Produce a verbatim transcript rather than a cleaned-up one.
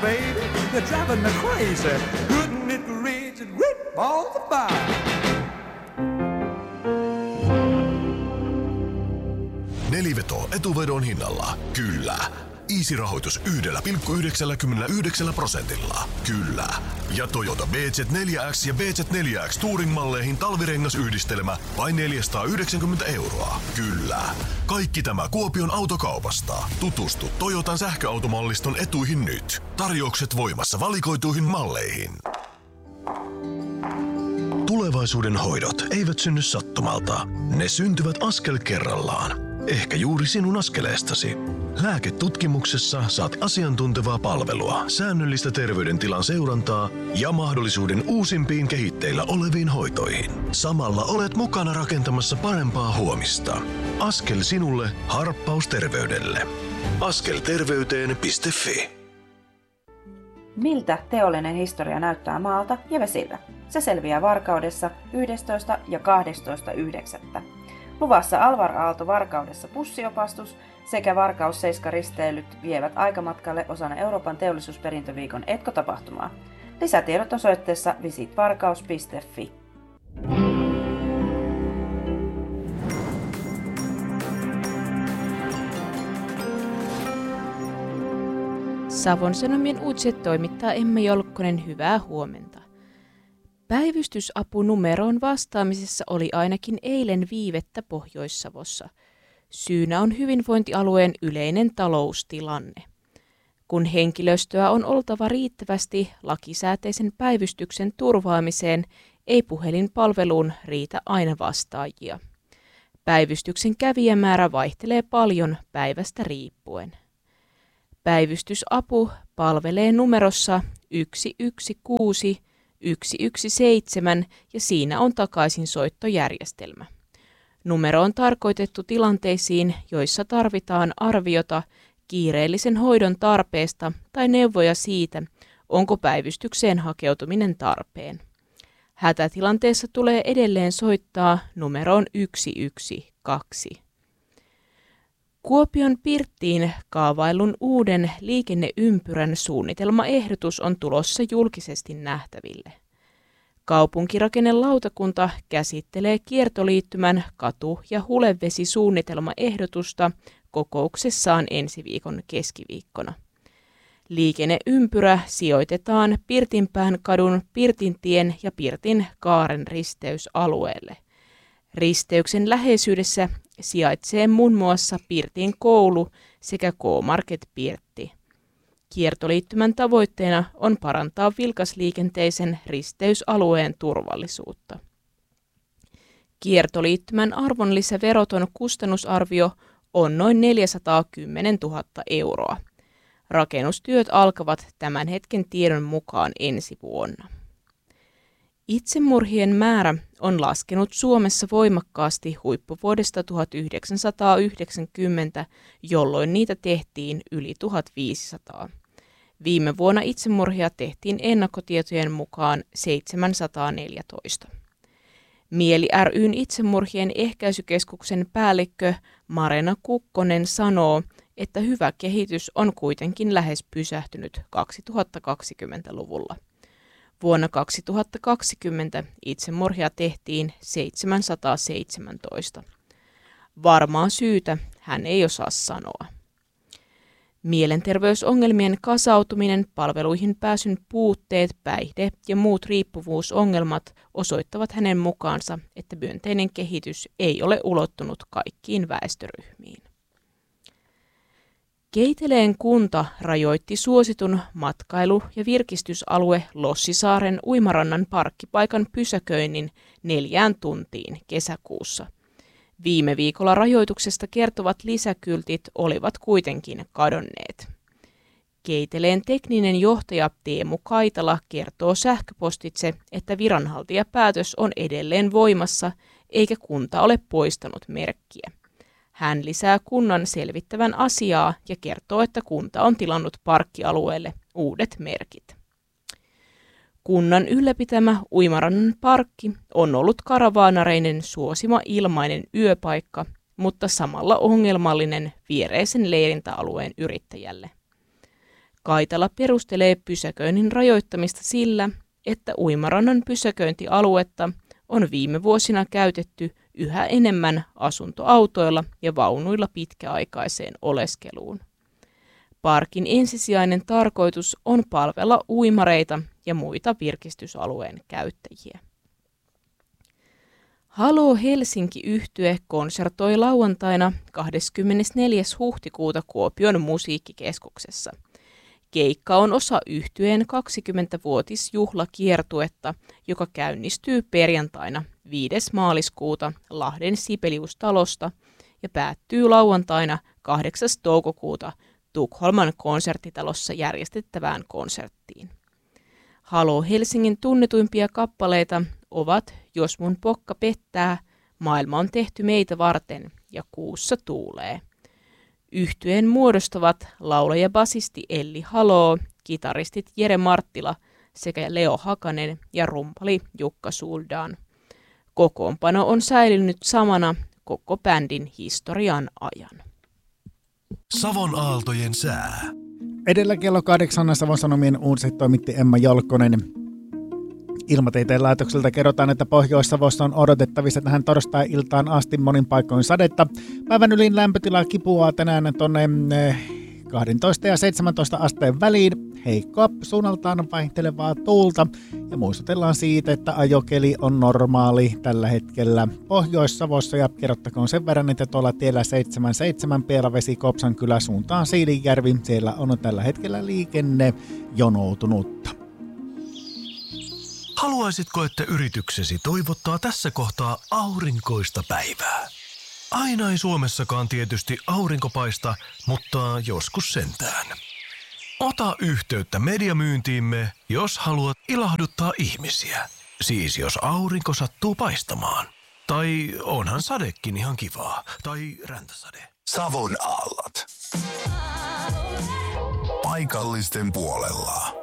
baby, you're driving me crazy. Couldn't it reach a great balls of fire? Neliveto etuvedon hinnalla. Kyllä. Easy-rahoitus yhdellä pilkku yhdeksänkymmentäyhdeksän prosentilla. Kyllä. Ja Toyota B Z neljä X ja B Z neljä X Touring-malleihin talvirengasyhdistelmä vain neljäsataayhdeksänkymmentä euroa. Kyllä. Kaikki tämä Kuopion autokaupasta. Tutustu Toyotan sähköautomalliston etuihin nyt. Tarjoukset voimassa valikoituihin malleihin. Tulevaisuuden hoidot eivät synny sattumalta. Ne syntyvät askel kerrallaan. Ehkä juuri sinun askeleestasi. Lääketutkimuksessa saat asiantuntevaa palvelua, säännöllistä terveydentilan seurantaa ja mahdollisuuden uusimpiin kehitteillä oleviin hoitoihin. Samalla olet mukana rakentamassa parempaa huomista. Askel sinulle, harppaus terveydelle. askelterveyteen piste fi. Miltä teollinen historia näyttää maalta ja vesillä? Se selviää Varkaudessa yhdestoista ja kahdestoista yhdeksättä Luvassa Alvar Aalto Varkaudessa bussiopastus sekä Varkaus Seiska risteilyt vievät aikamatkalle osana Euroopan teollisuusperintöviikon etkotapahtumaa. Lisätiedot osoitteessa visit varkaus piste fi. Savon Sanomien uutiset toimittaa Emma Jolkkonen, hyvää huomenta. Päivystysapunumeroon vastaamisessa oli ainakin eilen viivettä Pohjois-Savossa. Syynä on hyvinvointialueen yleinen taloustilanne. Kun henkilöstöä on oltava riittävästi lakisääteisen päivystyksen turvaamiseen, ei puhelinpalveluun riitä aina vastaajia. Päivystyksen kävijämäärä vaihtelee paljon päivästä riippuen. Päivystysapu palvelee numerossa yksi yksi kuusi yksi yksi seitsemän ja siinä on takaisinsoittojärjestelmä. Numero on tarkoitettu tilanteisiin, joissa tarvitaan arviota kiireellisen hoidon tarpeesta tai neuvoja siitä, onko päivystykseen hakeutuminen tarpeen. Hätätilanteessa tulee edelleen soittaa numeroon yksi yksi kaksi. Kuopion Pirttiin kaavailun uuden liikenneympyrän suunnitelmaehdotus on tulossa julkisesti nähtäville. Kaupunkirakennelautakunta käsittelee kiertoliittymän katu- ja hulevesisuunnitelmaehdotusta kokouksessaan ensi viikon keskiviikkona. Liikenneympyrä sijoitetaan Pirtinpään kadun Pirtintien ja Pirtin kaaren risteysalueelle. Risteyksen läheisyydessä sijaitsee muun muassa Pirtin koulu sekä K-Market Pirtti. Kiertoliittymän tavoitteena on parantaa vilkasliikenteisen risteysalueen turvallisuutta. Kiertoliittymän arvonlisäveroton kustannusarvio on noin neljäsataakymmentätuhatta euroa. Rakennustyöt alkavat tämän hetken tiedon mukaan ensi vuonna. Itsemurhien määrä on laskenut Suomessa voimakkaasti huippuvuodesta tuhatyhdeksänsataayhdeksänkymmentä, jolloin niitä tehtiin yli tuhatviisisataa. Viime vuonna itsemurhia tehtiin ennakkotietojen mukaan seitsemänsataaneljätoista. Mieli ry:n itsemurhien ehkäisykeskuksen päällikkö Marena Kukkonen sanoo, että hyvä kehitys on kuitenkin lähes pysähtynyt kaksituhattakaksikymmentäluvulla. Vuonna kaksituhattakaksikymmentä itsemurhia tehtiin seitsemänsataaseitsemäntoista. Varmaa syytä hän ei osaa sanoa. Mielenterveysongelmien kasautuminen, palveluihin pääsyn puutteet, päihde ja muut riippuvuusongelmat osoittavat hänen mukaansa, että myönteinen kehitys ei ole ulottunut kaikkiin väestöryhmiin. Keiteleen kunta rajoitti suositun matkailu- ja virkistysalue Lossisaaren uimarannan parkkipaikan pysäköinnin neljään tuntiin kesäkuussa. Viime viikolla rajoituksesta kertovat lisäkyltit olivat kuitenkin kadonneet. Keiteleen tekninen johtaja Teemu Kaitala kertoo sähköpostitse, että viranhaltijapäätös on edelleen voimassa eikä kunta ole poistanut merkkiä. Hän lisää kunnan selvittävän asiaa ja kertoo, että kunta on tilannut parkkialueelle uudet merkit. Kunnan ylläpitämä uimarannan parkki on ollut karavaanareinen suosima ilmainen yöpaikka, mutta samalla ongelmallinen viereisen leirintäalueen yrittäjälle. Kaitala perustelee pysäköinnin rajoittamista sillä, että uimarannan pysäköintialuetta on viime vuosina käytetty yhä enemmän asuntoautoilla ja vaunuilla pitkäaikaiseen oleskeluun. Parkin ensisijainen tarkoitus on palvella uimareita ja muita virkistysalueen käyttäjiä. Haloo Helsinki-yhtye konsertoi lauantaina kahdeskymmenesneljäs huhtikuuta Kuopion musiikkikeskuksessa. Keikka on osa yhtyeen kaksikymmenvuotisjuhlakiertuetta, joka käynnistyy perjantaina viides maaliskuuta Lahden Sibelius-talosta ja päättyy lauantaina kahdeksas toukokuuta Tukholman konserttitalossa järjestettävään konserttiin. Haloo Helsingin tunnetuimpia kappaleita ovat Jos mun pokka pettää, Maailma on tehty meitä varten ja Kuussa tuulee. Yhtyeen muodostavat laulaja basisti Elli Haloo, kitaristit Jere Marttila sekä Leo Hakanen ja rumpali Jukka Suldaan. Kokoonpano on säilynyt samana koko bändin historian ajan. Savon aaltojen sää. Edellä kello kahdeksan Savon Sanomien uutiset toimitti Emma Jolkkonen. Ilmatieteen laitokselta kerrotaan, että Pohjois-Savossa on odotettavissa tähän torstai-iltaan asti monin paikoin sadetta. Päivän ylin lämpötila kipuaa tänään tuonne kaksitoista ja seitsemäntoista asteen väliin. Heikkoa suunnaltaan vaihtelevaa tuulta. Ja muistutellaan siitä, että ajokeli on normaali tällä hetkellä Pohjois-Savossa. Ja kerrottakoon sen verran, että tuolla tiellä seitsemänkymmentäseitsemän Pielavesi Kopsankylä suuntaan Siilinjärvi. Siellä on tällä hetkellä liikenne jonoutunutta. Haluaisitko, että yrityksesi toivottaa tässä kohtaa aurinkoista päivää? Aina ei Suomessakaan tietysti aurinko paista, mutta joskus sentään. Ota yhteyttä mediamyyntiimme, jos haluat ilahduttaa ihmisiä. Siis jos aurinko sattuu paistamaan. Tai onhan sadekin ihan kivaa. Tai räntäsade. Savon aallot. Paikallisten puolella.